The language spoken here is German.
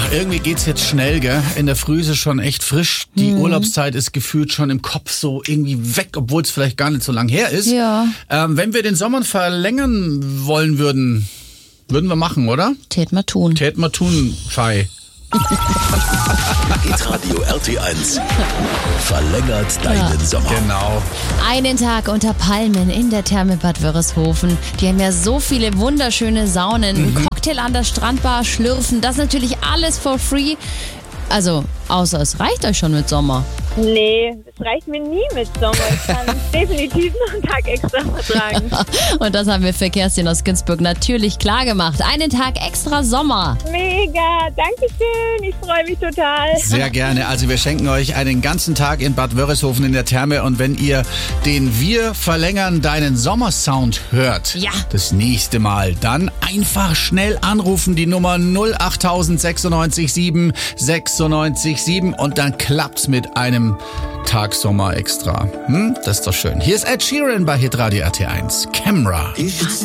irgendwie geht's jetzt schnell, gell? In der Früh ist es schon echt frisch. Die Urlaubszeit ist gefühlt schon im Kopf so irgendwie weg, obwohl es vielleicht gar nicht so lang her ist. Ja. Wenn wir den Sommer verlängern wollen würden wir machen, oder? Tät mal tun. Schei. Hitradio RT1 verlängert deinen Sommer. Genau. Einen Tag unter Palmen in der Therme Bad Wörishofen. Die haben ja so viele wunderschöne Saunen. Ein Cocktail an der Strandbar, schlürfen. Das natürlich alles for free. Also, außer es reicht euch schon mit Sommer. Nee, es reicht mir nie mit Sommer. Ich kann definitiv noch einen Tag extra vertragen. Und das haben wir für Kerstin aus Günzburg natürlich klar gemacht. Einen Tag extra Sommer. Mega, danke schön. Ich freue mich total. Sehr gerne. Also wir schenken euch einen ganzen Tag in Bad Wörishofen in der Therme. Und wenn ihr den Wir verlängern deinen Sommersound hört, Ja. das nächste Mal, dann einfach schnell anrufen, die Nummer 08000 96 7 96 7 und dann klappt's mit einem Tag Sommer extra. Das ist doch schön. Hier ist Ed Sheeran bei Hitradio RT1. Camera.